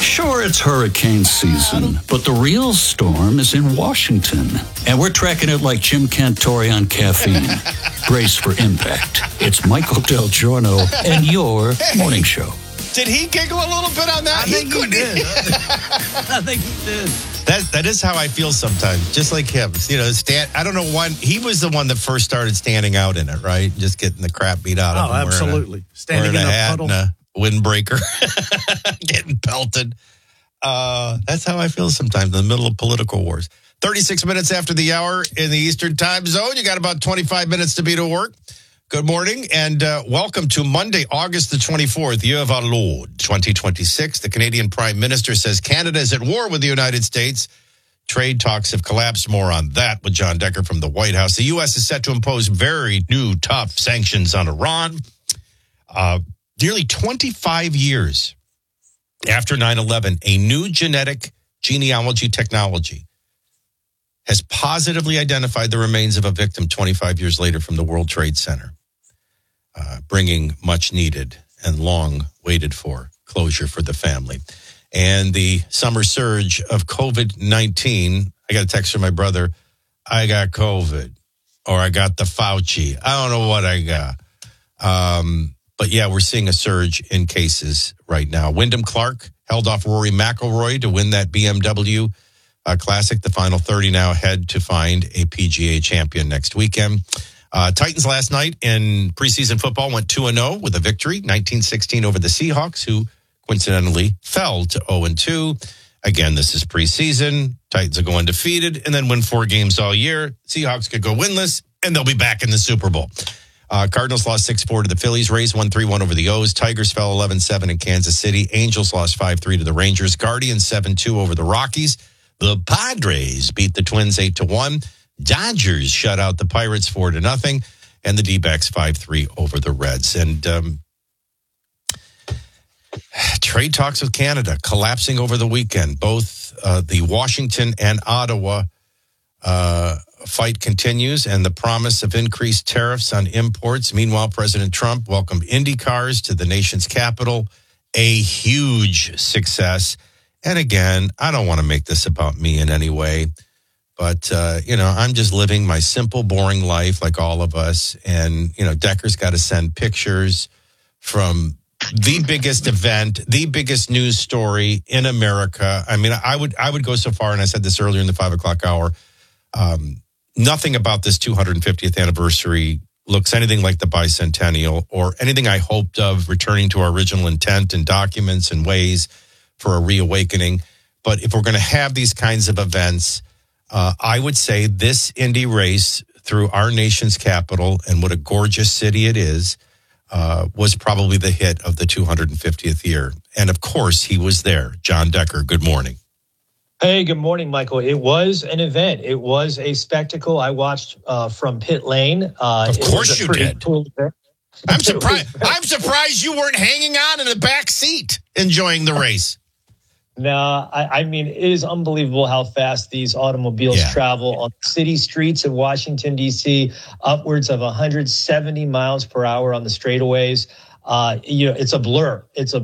Sure, it's hurricane season, but the real storm is in Washington. And we're tracking it like Jim Cantori on caffeine. Brace for impact. It's Michael Del Giorno and your morning show. Did he giggle a little bit on that? I think he did. I think he did. That is how I feel sometimes, just like him. You know, I don't know when he was the one that first started standing out in it, right? Just getting the crap beat out of him. Absolutely. Standing in a hat puddle. And a windbreaker, getting pelted. That's how I feel sometimes in the middle of political wars. 36 minutes after the hour in the Eastern time zone. You got about 25 minutes to be to work. Good morning and welcome to Monday, August the 24th, year of our Lord, 2026. The Canadian Prime Minister says Canada is at war with the United States. Trade talks have collapsed. More on that with John Decker from the White House. The U.S. is set to impose very new tough sanctions on Iran. Nearly 25 years after 9/11, a new genetic genealogy technology has positively identified the remains of a victim 25 years later from the World Trade Center, bringing much needed and long waited for closure for the family. And the summer surge of COVID-19, I got a text from my brother, I got COVID, or I got the Fauci. I don't know what I got. But yeah, we're seeing a surge in cases right now. Wyndham Clark held off Rory McIlroy to win that BMW Classic. The final 30 now ahead to find a PGA champion next weekend. Titans last night in preseason football went 2-0 with a victory, 19-16 over the Seahawks, who coincidentally fell to 0-2. Again, this is preseason. Titans will go undefeated and then win 4 games all year. Seahawks could go winless, and they'll be back in the Super Bowl. Cardinals lost 6-4 to the Phillies. Rays won 3-1 over the O's. Tigers fell 11-7 in Kansas City. Angels lost 5-3 to the Rangers. Guardians 7-2 over the Rockies. The Padres beat the Twins 8-1. Dodgers shut out the Pirates 4-0. And the D-backs 5-3 over the Reds. And trade talks with Canada collapsing over the weekend. Both the Washington and Ottawa fight continues, and the promise of increased tariffs on imports. Meanwhile, President Trump welcomed Indy cars to the nation's capital, a huge success. And again, I don't want to make this about me in any way, but, I'm just living my simple, boring life like all of us. And, Decker's got to send pictures from the biggest event, the biggest news story in America. I mean, I would go so far, and I said this earlier in the 5 o'clock hour, nothing about this 250th anniversary looks anything like the bicentennial or anything I hoped of returning to our original intent and documents and ways for a reawakening. But if we're going to have these kinds of events, I would say this Indy race through our nation's capital, and what a gorgeous city it is, was probably the hit of the 250th year. And of course, he was there. John Decker, good morning. Hey, good morning, Michael. It was an event. It was a spectacle. I watched from pit lane. Of course you did. Cool event. I'm surprised you weren't hanging on in the back seat enjoying the race. No, I mean, it is unbelievable how fast these automobiles travel on city streets in Washington, D.C., upwards of 170 miles per hour on the straightaways. It's a blur. It's a